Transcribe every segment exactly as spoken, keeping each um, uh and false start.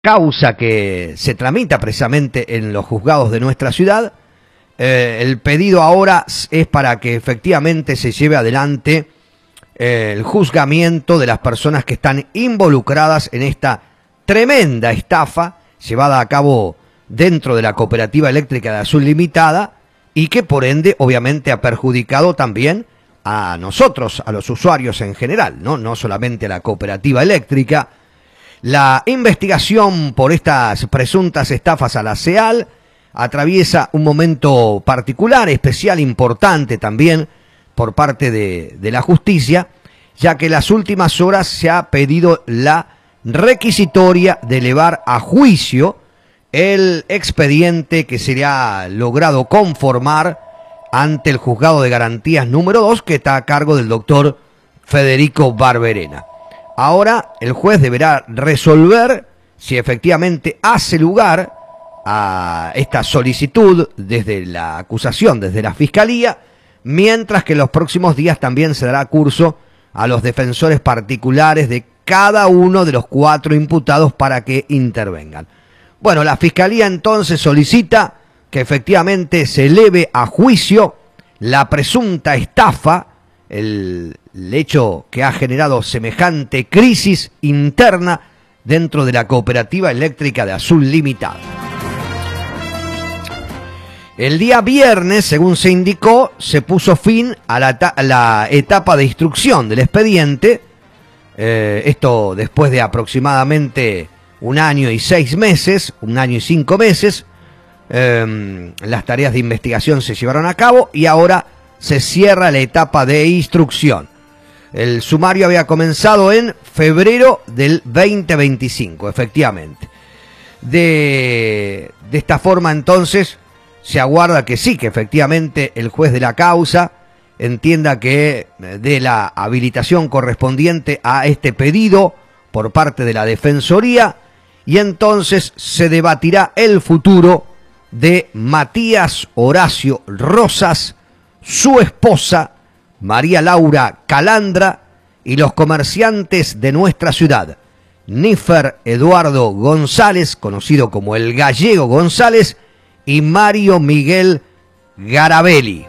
causa que se tramita precisamente en los juzgados de nuestra ciudad. Eh, el pedido ahora es para que efectivamente se lleve adelante eh, el juzgamiento de las personas que están involucradas en esta tremenda estafa llevada a cabo dentro de la Cooperativa Eléctrica de Azul Limitada y que por ende obviamente ha perjudicado también a nosotros, a los usuarios en general, no, no solamente a la cooperativa eléctrica. La investigación por estas presuntas estafas a la CEAL atraviesa un momento particular, especial, importante también por parte de, de la justicia, ya que en las últimas horas se ha pedido la requisitoria de elevar a juicio el expediente que se le ha logrado conformar ante el Juzgado de Garantías número dos, que está a cargo del doctor Federico Barberena. Ahora el juez deberá resolver si efectivamente hace lugar a esta solicitud desde la acusación, desde la Fiscalía, mientras que en los próximos días también se dará curso a los defensores particulares de cada uno de los cuatro imputados para que intervengan. Bueno, la Fiscalía entonces solicita que efectivamente se eleve a juicio la presunta estafa, el, el hecho que ha generado semejante crisis interna dentro de la Cooperativa Eléctrica de Azul Limitada. El día viernes, según se indicó, se puso fin a la, a la etapa de instrucción del expediente, eh, esto después de aproximadamente un año y seis meses, un año y cinco meses, eh, las tareas de investigación se llevaron a cabo y ahora se cierra la etapa de instrucción. El sumario había comenzado en febrero del veinte veinticinco, efectivamente. De, de esta forma, entonces, se aguarda que sí, que efectivamente el juez de la causa entienda que dé la habilitación correspondiente a este pedido por parte de la Defensoría y entonces se debatirá el futuro de Matías Horacio Rosas, su esposa María Laura Calandra y los comerciantes de nuestra ciudad, Nífer Eduardo González, conocido como el Gallego González, y Mario Miguel Garabelli.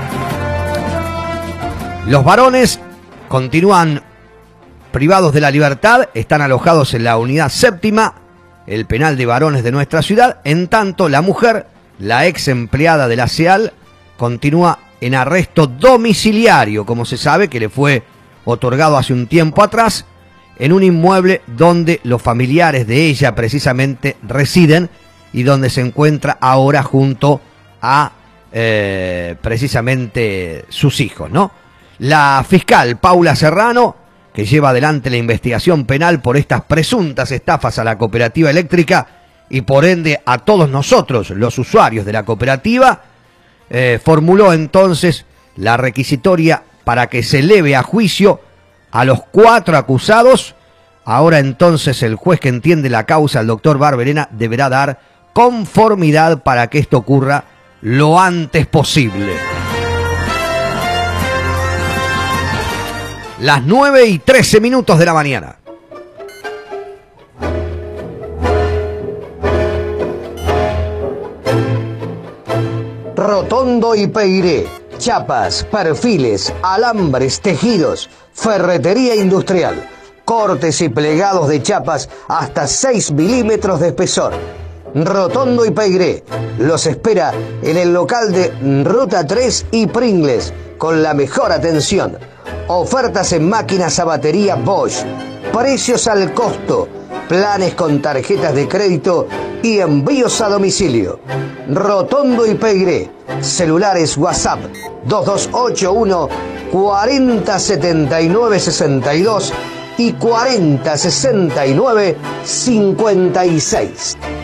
Los varones continúan privados de la libertad, están alojados en la unidad séptima, el penal de varones de nuestra ciudad. En tanto, la mujer, la ex empleada de la CEAL, continúa en arresto domiciliario, como se sabe que le fue otorgado hace un tiempo atrás, en un inmueble donde los familiares de ella precisamente residen y donde se encuentra ahora junto a eh, precisamente sus hijos, ¿no? La fiscal Paula Serrano, que lleva adelante la investigación penal por estas presuntas estafas a la cooperativa eléctrica y por ende a todos nosotros, los usuarios de la cooperativa, eh, formuló entonces la requisitoria para que se eleve a juicio a los cuatro acusados. Ahora entonces el juez que entiende la causa, el doctor Barberena, deberá dar conformidad para que esto ocurra lo antes posible. Las nueve y trece minutos de la mañana. Rotondo y Peiré. Chapas, perfiles, alambres, tejidos, ferretería industrial, cortes y plegados de chapas hasta seis milímetros de espesor. Rotondo y Peiré los espera en el local de Ruta tres y Pringles con la mejor atención. Ofertas en máquinas a batería Bosch, precios al costo, planes con tarjetas de crédito y envíos a domicilio. Rotondo y Peiré, celulares WhatsApp dos dos ocho uno, cuarenta setenta y nueve sesenta y dos y cuarenta sesenta y nueve cincuenta y seis.